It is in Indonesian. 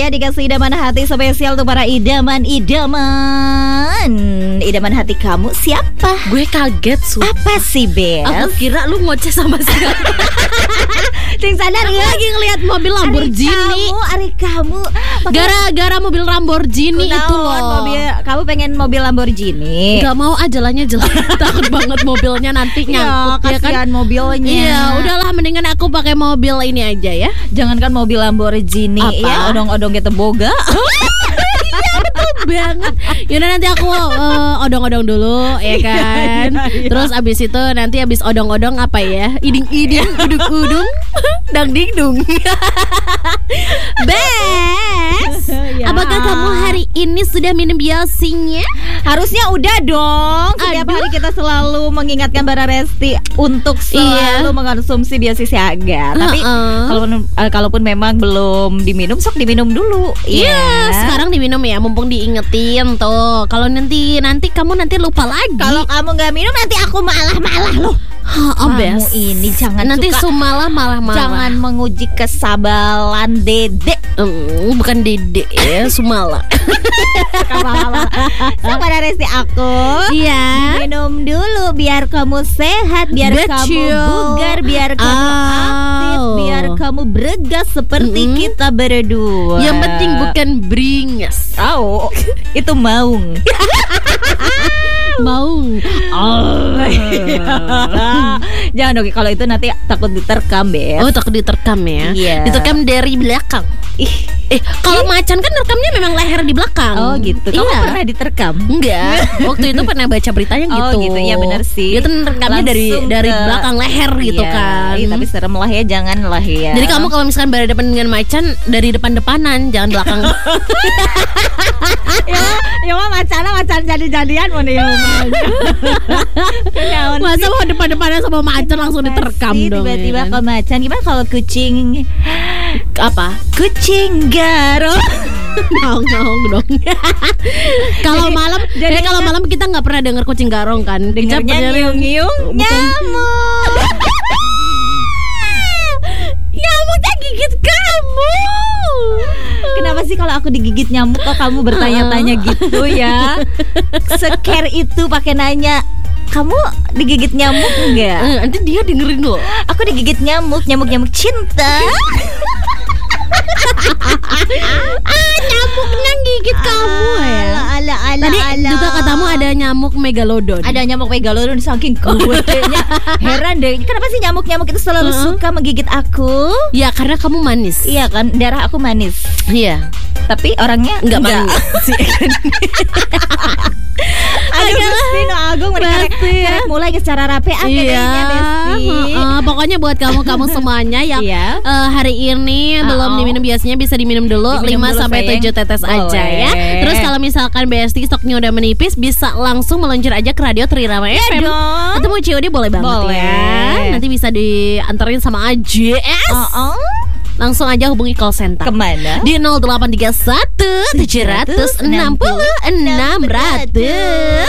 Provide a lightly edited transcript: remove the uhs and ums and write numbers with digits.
ya, dikasih idaman hati spesial untuk para idaman hati kamu. Siapa? Gue kaget Apa sih, Bel? Aku kira lu ngoceh sama siapa. Sing sadar Aku ya? lagi ngeliat mobil Lamborghini. Ari kamu Gara-gara mobil Lamborghini itu loh. Kamu pengen mobil Lamborghini? Gak mau jalannya jelek. Takut banget mobilnya nanti nyangkut ya kan. Kasihan mobilnya. Iya, udahlah mendingan aku pakai mobil ini aja ya. Jangankan mobil Lamborghini. Apa? Ya, odong-odong kita boga. Iya betul banget. Yaudah nanti aku odong-odong dulu ya kan. Iya. Terus abis itu nanti abis odong-odong apa ya? Iding-iding, udung-udung, dang-ding-dung. Bes, Ya. apakah kamu hari ini sudah minum biasinya? Harusnya udah dong. Setiap Aduh. hari kita selalu mengingatkan Bara Resti untuk selalu mengkonsumsi biasi siaga. Tapi kalaupun memang belum diminum, sok diminum dulu. Iya, sekarang diminum ya, mumpung diingetin tuh. Kalau nanti kamu nanti lupa lagi. Kalau kamu nggak minum, nanti aku malah loh. Kamu ini jangan nanti suka, sumalah malah. jangan menguji kesabalan Dede. Bukan Dede ya, Sumala. Sok Bara Resti aku. Iya. Minum dulu biar kamu sehat, biar kamu bugar, biar kamu aktif, biar kamu bergas seperti kita berdua. Yang penting bukan beringas. Tahu, itu maung. Maung. Jangan dong, kalau itu nanti takut diterkam, Bes. Oh, takut diterkam ya. Iya. Diterkam dari belakang. Kalau macan kan rekamnya memang leher di belakang. Oh gitu. Kamu Iya. pernah diterkam? Enggak. Waktu itu pernah baca beritanya Oh, gitu. gitu. Ya, benar sih. Dia tuh rekamnya dari Langsung ke belakang leher gitu Iya, kan. iya, tapi serem lah ya, jangan lah ya. Jadi kamu kalau misalkan berhadapan dengan macan dari depan-depanan, jangan belakang. ya mah macan jadi-jadian mau nih. Masa mau depan-depanan sama macan langsung diterkam dong. Tiba-tiba ya kan? ke macan. Gimana kalau kucing? Apa? Kucing garong. Naung dong. Kalau malam, kalau malam kita nggak pernah dengar kucing garong kan? Kita Dengarnya pernah- nyiung-nyiung nyamuk. Nyamuknya gigit kamu. Kenapa sih kalau aku digigit nyamuk kok kamu bertanya-tanya gitu ya? Scare itu pakai nanya, kamu digigit nyamuk enggak? Nanti dia dengerin loh. Aku digigit nyamuk cinta. Nyamuknya gigit kamu ya. Tadi juga katamu ada nyamuk megalodon. Ada nyamuk megalodon saking gedenya. Heran deh, kenapa sih nyamuk-nyamuk itu selalu suka menggigit aku? Ya karena kamu manis. Iya kan, darah aku manis. Iya. Tapi orangnya Enggak manis. Aduh Besti no Agung mereka mulai secara rapi kayaknya Besti. Pokoknya buat kamu semuanya yang Iya. hari ini belum diminum biasanya bisa diminum dulu Diminum 5 dulu, sampai sayang. 7 tetes aja ya. Boleh. Terus kalau misalkan Besti stoknya udah menipis bisa langsung meluncur aja ke radio Trirama FM. dong. Atau mau COD boleh banget Boleh. ya. Nanti bisa dianterin sama AJS. Langsung aja hubungi call center. Kemana? Di 0831 760 600.